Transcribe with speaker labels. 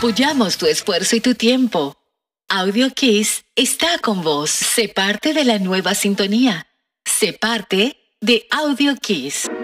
Speaker 1: Apoyamos tu esfuerzo y tu tiempo. AudioKeys está con vos. Sé parte de la nueva sintonía. Sé parte de AudioKeys.